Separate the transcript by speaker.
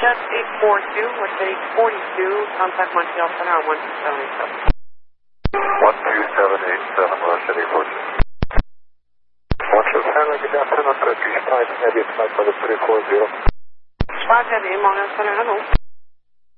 Speaker 1: Jet 842, with 842, contact Montreal Center on 12787.
Speaker 2: 12787, Russian 842. Good afternoon, Turkish 5 Heavy, flight level 340.
Speaker 1: 5 Heavy, Montreal Center, hello.